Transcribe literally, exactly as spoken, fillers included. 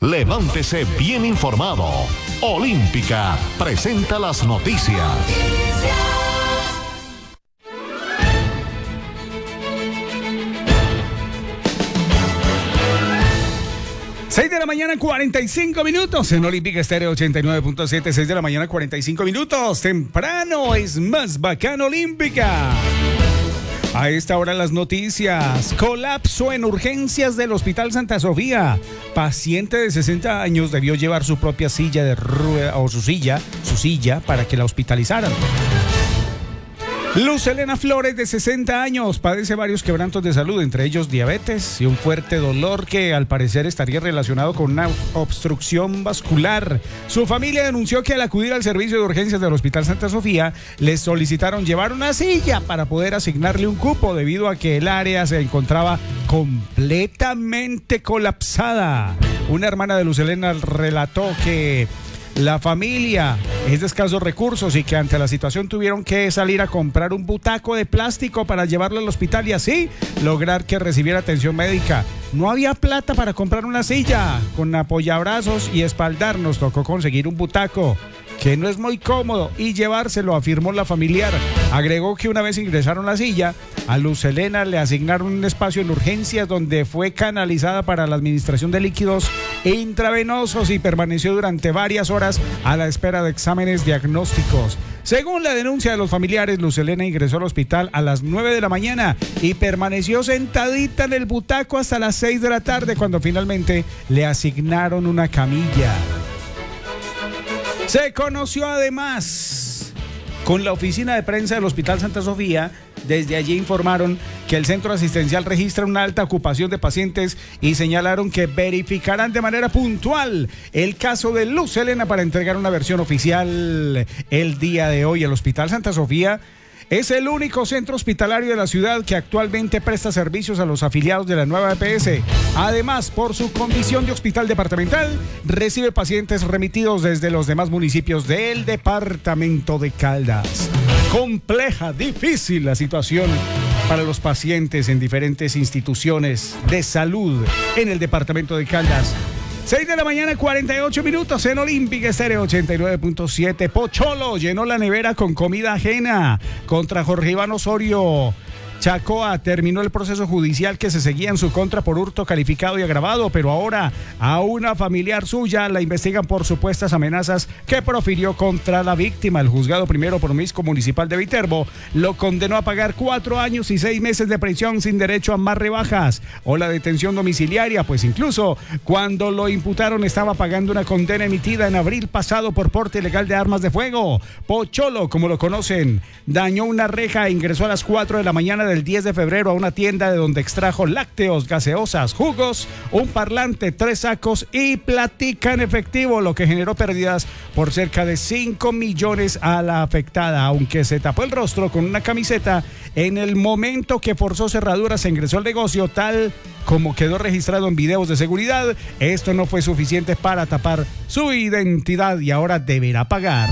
Levántese bien informado. Olímpica presenta las noticias. seis de la mañana, cuarenta y cinco minutos en Olímpica Estéreo ochenta y nueve punto siete. seis de la mañana, cuarenta y cinco minutos. Temprano es más bacano Olímpica. A esta hora las noticias. Colapso en urgencias del Hospital Santa Sofía. Paciente de sesenta años debió llevar su propia silla de rueda o su silla, su silla para que la hospitalizaran. Luz Elena Flores, de sesenta años, padece varios quebrantos de salud, entre ellos diabetes y un fuerte dolor que al parecer estaría relacionado con una obstrucción vascular. Su familia denunció que al acudir al servicio de urgencias del Hospital Santa Sofía, les solicitaron llevar una silla para poder asignarle un cupo debido a que el área se encontraba completamente colapsada. Una hermana de Luz Elena relató que la familia es de escasos recursos y que ante la situación tuvieron que salir a comprar un butaco de plástico para llevarlo al hospital y así lograr que recibiera atención médica. No había plata para comprar una silla. Con apoyabrazos y espaldar nos tocó conseguir un butaco, que no es muy cómodo, y llevárselo, afirmó la familiar. Agregó que una vez ingresaron la silla, a Luz Elena le asignaron un espacio en urgencias donde fue canalizada para la administración de líquidos intravenosos y permaneció durante varias horas a la espera de exámenes diagnósticos. Según la denuncia de los familiares, Luz Elena ingresó al hospital a las nueve de la mañana y permaneció sentadita en el butaco hasta las seis de la tarde, cuando finalmente le asignaron una camilla. Se conoció además con la oficina de prensa del Hospital Santa Sofía. Desde allí informaron que el centro asistencial registra una alta ocupación de pacientes y señalaron que verificarán de manera puntual el caso de Luz Elena para entregar una versión oficial el día de hoy. El Hospital Santa Sofía es el único centro hospitalario de la ciudad que actualmente presta servicios a los afiliados de la nueva E P S. Además, por su condición de hospital departamental, recibe pacientes remitidos desde los demás municipios del departamento de Caldas. Compleja, difícil la situación para los pacientes en diferentes instituciones de salud en el departamento de Caldas. seis de la mañana, cuarenta y ocho minutos en Olímpica Estéreo ochenta y nueve punto siete. Pocholo llenó la nevera con comida ajena contra Jorge Iván Osorio. Chacoa terminó el proceso judicial que se seguía en su contra por hurto calificado y agravado, pero ahora a una familiar suya la investigan por supuestas amenazas que profirió contra la víctima. El juzgado primero promiscuo municipal de Viterbo lo condenó a pagar cuatro años y seis meses de prisión sin derecho a más rebajas o la detención domiciliaria, pues incluso cuando lo imputaron estaba pagando una condena emitida en abril pasado por porte ilegal de armas de fuego. Pocholo, como lo conocen, dañó una reja e ingresó a las cuatro de la mañana del diez de febrero a una tienda de donde extrajo lácteos, gaseosas, jugos, un parlante, tres sacos y platica en efectivo, lo que generó pérdidas por cerca de cinco millones a la afectada. Aunque se tapó el rostro con una camiseta, en el momento que forzó cerraduras se ingresó al negocio, tal como quedó registrado en videos de seguridad. Esto no fue suficiente para tapar su identidad y ahora deberá pagar.